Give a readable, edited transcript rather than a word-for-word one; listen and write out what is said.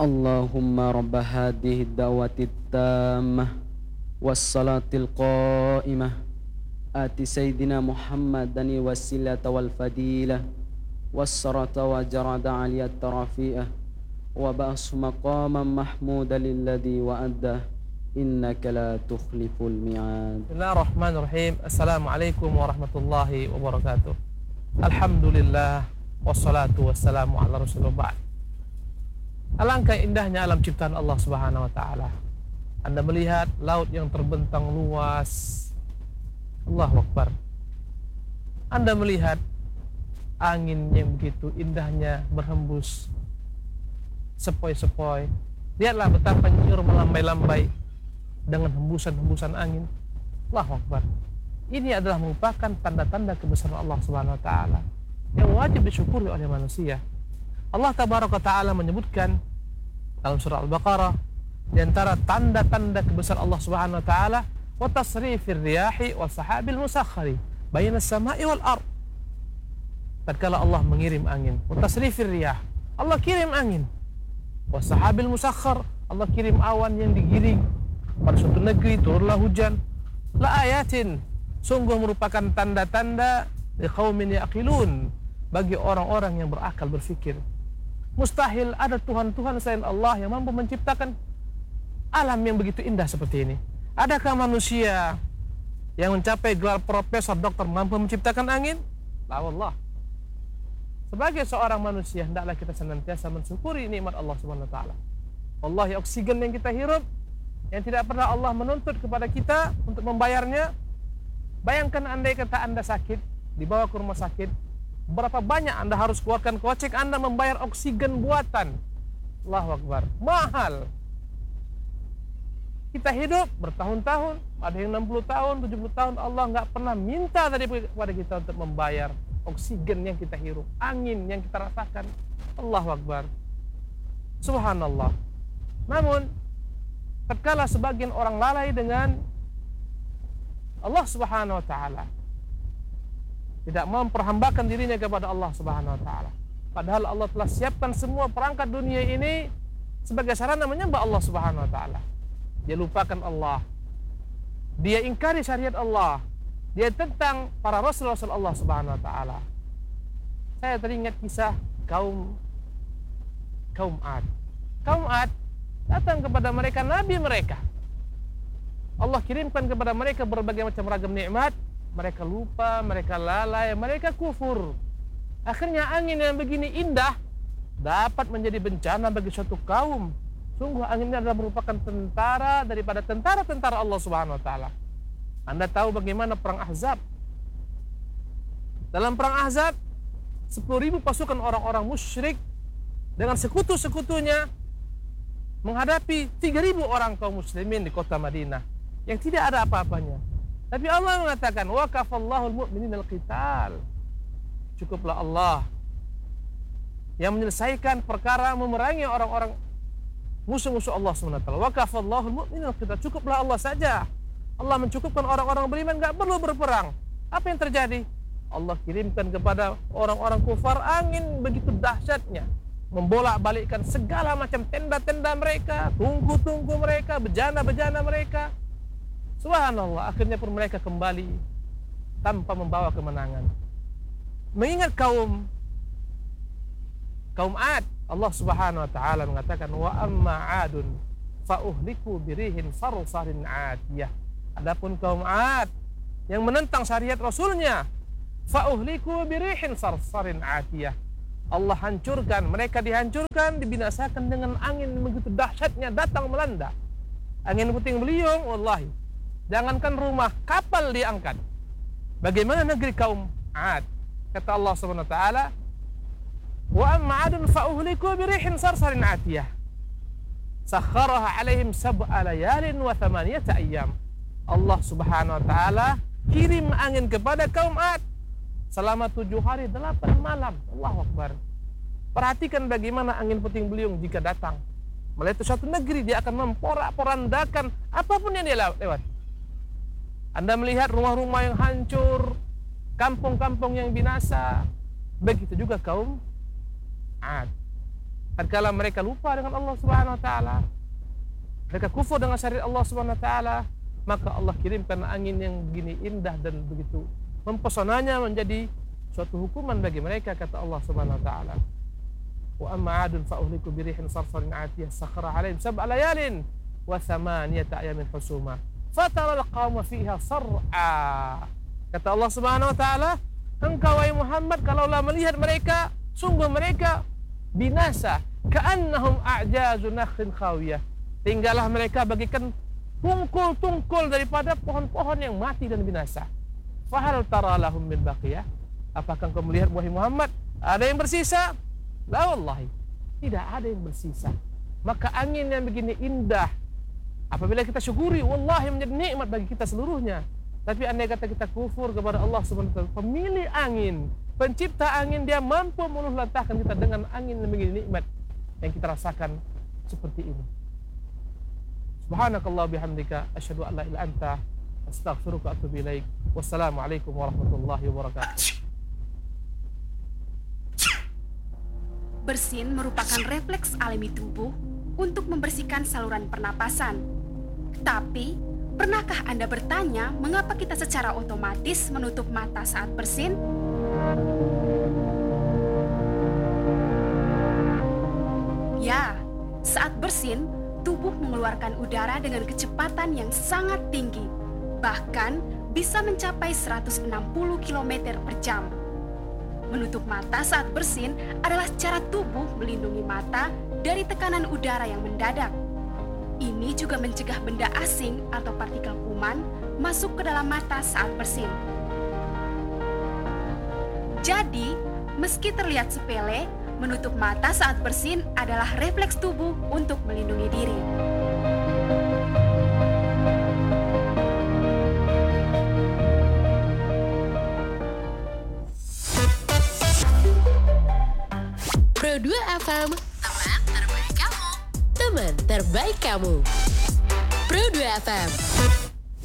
اللهم رب هذه الدعوة التامة والصلاة القائمة آت سيدنا محمدا الوسيلة والفضيلة والصلاة وجرد علي الترفيئة وبأس مقاما محمودا للذي وأده إنك لا تخلف الميعاد. Bismillahirrahmanirrahim. Assalamualaikum warahmatullahi wabarakatuh. Alhamdulillah wassalatu wassalamu ala rasulullah. Alangkah indahnya alam ciptaan Allah Subhanahu wa taala. Anda melihat laut yang terbentang luas. Allahu Akbar. Anda melihat angin yang begitu indahnya berhembus sepoi-sepoi. Lihatlah betapa nyiur melambai-lambai dengan hembusan-hembusan angin. Allahu Akbar. Ini adalah merupakan tanda-tanda kebesaran Allah Subhanahu wa taala yang wajib disyukuri oleh manusia. Allah Tabaraka Ta'ala menyebutkan dalam surah Al-Baqarah di antara tanda-tanda kebesaran Allah Subhanahu wa taala wa tasrifir riyahi was sahabil musakhkhari bainas sama'i wal ard. Tatkala Allah mengirim angin, wa tasrifir riyah, Allah kirim angin. Was sahabil musakhkhar, Allah kirim awan yang digiring. Pada suatu negeri turunlah hujan. La ayatin, sungguh merupakan tanda-tanda liqaumin yaqilun, bagi orang-orang yang berakal berfikir. Mustahil ada Tuhan-Tuhan selain Allah yang mampu menciptakan alam yang begitu indah seperti ini. Adakah manusia yang mencapai gelar profesor, doktor mampu menciptakan angin? La wallah. Sebagai seorang manusia hendaklah kita senantiasa mensyukuri nikmat Allah Subhanahu wa taala. Wallahi, oksigen yang kita hirup yang tidak pernah Allah menuntut kepada kita untuk membayarnya. Bayangkan andai kata Anda sakit, dibawa ke rumah sakit, berapa banyak Anda harus keluarkan kocek Anda membayar oksigen buatan. Allahu Akbar, mahal. Kita hidup bertahun-tahun, ada yang 60 tahun, 70 tahun, Allah nggak pernah minta daripada kita untuk membayar oksigen yang kita hirup, angin yang kita rasakan. Allahu Akbar, subhanallah. Namun tatkala sebagian orang lalai dengan Allah Subhanahu wa taala, tidak memperhambakan dirinya kepada Allah Subhanahu wa taala, padahal Allah telah siapkan semua perangkat dunia ini sebagai sarana menyembah Allah Subhanahu wa taala. Dia lupakan Allah, dia ingkari syariat Allah, dia tentang para rasul Allah Subhanahu wa taala. Saya teringat kisah kaum Ad. Kaum Ad datang kepada mereka nabi mereka. Allah kirimkan kepada mereka berbagai macam ragam nikmat. Mereka lupa, mereka lalai, mereka kufur. Akhirnya angin yang begini indah dapat menjadi bencana bagi suatu kaum. Sungguh angin ini adalah merupakan tentara daripada tentara-tentara Allah Subhanahu wa taala. Anda tahu bagaimana perang Ahzab? Dalam perang Ahzab 10.000 pasukan orang-orang musyrik dengan sekutu-sekutunya menghadapi 3.000 orang kaum muslimin di kota Madinah yang tidak ada apa-apanya. Tapi Allah mengatakan wa kafallahu al-mu'minina al-qital. Cukuplah Allah yang menyelesaikan perkara memerangi orang-orang musuh-musuh Allah SWT. Wa kafallahu al-mu'minina al-qital. Cukuplah Allah saja. Allah mencukupkan orang-orang beriman, enggak perlu berperang. Apa yang terjadi? Allah kirimkan kepada orang-orang kufar angin begitu dahsyatnya, membolak-balikkan segala macam tenda-tenda mereka, tunggu-tunggu mereka, bejana-bejana mereka. Subhanallah, akhirnya pun mereka kembali tanpa membawa kemenangan. Mengingat kaum Ad, Allah Subhanahu wa taala mengatakan wa amma 'adun fa uhliku birihin sarsarin 'atiyah. Adapun kaum Ad yang menentang syariat Rasulnya, fa uhliku birihin sarsarin 'atiyah. Allah hancurkan, mereka dihancurkan, dibinasakan dengan angin begitu dahsyatnya datang melanda. Angin puting beliung, wallahi. Jangankan rumah, kapal diangkat. Bagaimana negeri kaum Ad? Kata Allah Subhanahu wa taala, wa amma 'adun fa uhliku birihin sarsarin 'atiyah. Sakhkharaha 'alaihim sab'a layalin wa thamaniyata ayyam. Allah Subhanahu wa taala kirim angin kepada kaum Ad selama 7 hari 8 malam. Allahu Akbar. Perhatikan bagaimana angin puting beliung jika datang melewati suatu negeri, dia akan memporak-porandakan apapun yang dia lewat. Anda melihat rumah-rumah yang hancur, kampung-kampung yang binasa. Begitu juga kaum Ad. tatkala mereka lupa dengan Allah Subhanahu wa taala, mereka kufur dengan syariat Allah Subhanahu wa taala, maka Allah kirimkan angin yang begini indah dan begitu mempesonanya menjadi suatu hukuman bagi mereka, kata Allah Subhanahu wa taala. Wa amma 'adun fa uhliku bi rihin sarsarin 'atiyah sakhara 'alaihim sab'a layalin wa thamaniyata ayamin husuma fatara al-qauma fiha sar'a. Kata Allah Subhanahu wa taala, engkau wahai Muhammad kalaulah melihat mereka, sungguh mereka binasa, ka'annahum a'jazu nakhrin khawiyah. Tinggallah mereka bagikan tungkul-tungkul daripada pohon-pohon yang mati dan binasa. Fahal tara lahum min baqiyah? Apakah engkau melihat wahai Muhammad ada yang bersisa? La wallahi, tidak ada yang bersisa. Maka angin yang begini indah, apabila kita syukuri, wallahi menjadi nikmat bagi kita seluruhnya. Tapi andai kata kita kufur kepada Allah Subhanahu wa taala, pemilik angin, pencipta angin, dia mampu meluluhlantahkan kita dengan angin yang begini nikmat yang kita rasakan seperti ini. Subhanakallah bihamdika asyhadu an la ilaha illa anta astaghfiruka wa atubu ilaik. Wassalamualaikum warahmatullahi wabarakatuh. Bersin merupakan refleks alami tubuh untuk membersihkan saluran pernapasan. Tapi, pernahkah Anda bertanya mengapa kita secara otomatis menutup mata saat bersin? Ya, saat bersin, tubuh mengeluarkan udara dengan kecepatan yang sangat tinggi, bahkan bisa mencapai 160 km per jam. Menutup mata saat bersin adalah cara tubuh melindungi mata dari tekanan udara yang mendadak. Ini juga mencegah benda asing atau partikel kuman masuk ke dalam mata saat bersin. Jadi, meski terlihat sepele, menutup mata saat bersin adalah refleks tubuh untuk melindungi diri. Pro 2 FM, teman terbaik kamu. Teman terbaik kamu. Pro 2 FM.